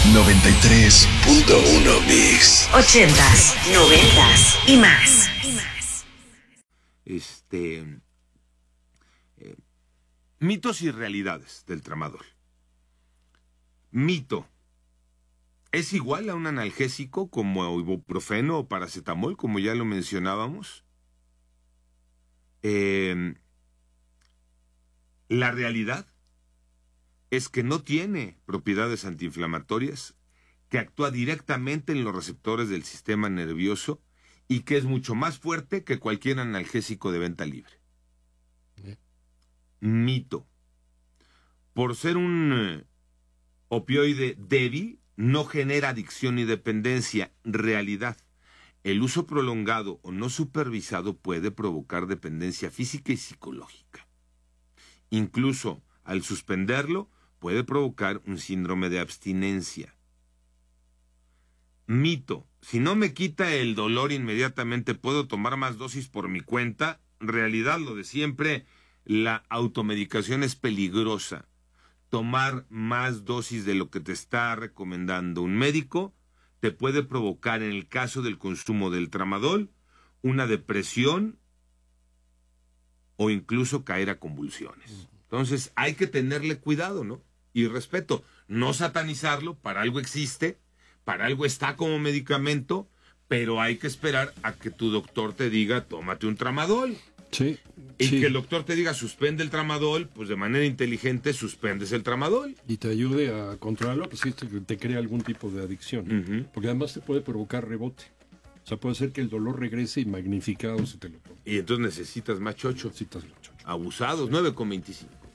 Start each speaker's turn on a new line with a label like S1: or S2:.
S1: 93.1 Mix.
S2: 80s, 90s y más.
S3: Mitos y realidades del tramadol. Mito. ¿Es igual a un analgésico como ibuprofeno o paracetamol, como ya lo mencionábamos? La realidad es que no tiene propiedades antiinflamatorias, que actúa directamente en los receptores del sistema nervioso y que es mucho más fuerte que cualquier analgésico de venta libre. Mito. Por ser un opioide débil, no genera adicción ni dependencia. Realidad. El uso prolongado o no supervisado puede provocar dependencia física y psicológica. Incluso al suspenderlo, puede provocar un síndrome de abstinencia. Mito. Si no me quita el dolor inmediatamente, ¿puedo tomar más dosis por mi cuenta? Realidad, lo de siempre, la automedicación es peligrosa. Tomar más dosis de lo que te está recomendando un médico te puede provocar, en el caso del consumo del tramadol, una depresión o incluso caer a convulsiones. Entonces hay que tenerle cuidado, ¿no? Y respeto, no satanizarlo, para algo existe, para algo está como medicamento, pero hay que esperar a que tu doctor te diga, tómate un tramadol.
S4: Sí.
S3: Y que el doctor te diga, suspende el tramadol, pues de manera inteligente suspendes el tramadol.
S4: Y te ayude a controlarlo, pues sí, te crea algún tipo de adicción. Porque además te puede provocar rebote. O sea, puede ser que el dolor regrese y magnificado si te lo tomas.
S3: Y entonces necesitas más chocho.
S4: Necesitas más chocho.
S3: Abusados, 9,25.